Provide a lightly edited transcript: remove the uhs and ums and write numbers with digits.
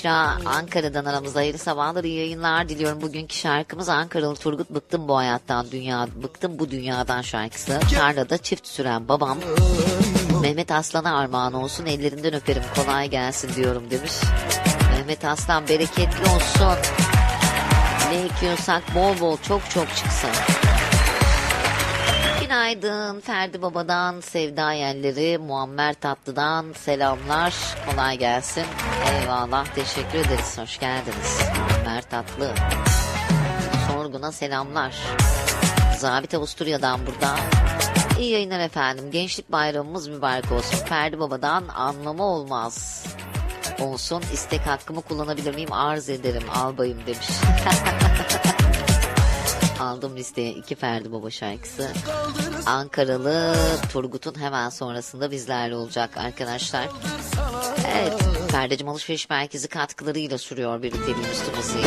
Büşra Ankara'dan aramızda, hayırlı sabahlar, iyi yayınlar diliyorum. Bugünkü şarkımız Ankaralı Turgut, bıktım bu hayattan, bıktım bu dünyadan şarkısı. Tarlada çift süren babam Mehmet Aslan'a armağan olsun, ellerinden öperim, kolay gelsin diyorum demiş. Mehmet Aslan bereketli olsun. Ne ekiyorsak bol bol çok çok çıksın. Günaydın Ferdi Baba'dan sevda yerleri, Muammer Tatlı'dan selamlar, kolay gelsin. Eyvallah, teşekkür ederiz, hoş geldiniz Muammer Tatlı. Sorgun'a selamlar. Zabit Avusturya'dan burada. İyi yayınlar efendim, gençlik bayramımız mübarek olsun. Ferdi Baba'dan anlamı olmaz olsun, istek hakkımı kullanabilir miyim, arz ederim albayım demiş. Aldım listeye 2 Ferdi Baba şarkısı. Ankaralı Turgut'un hemen sonrasında bizlerle olacak arkadaşlar. Evet, Ferdi'cim alışveriş merkezi katkılarıyla sürüyor birlikteliğimiz tüm hızıyla.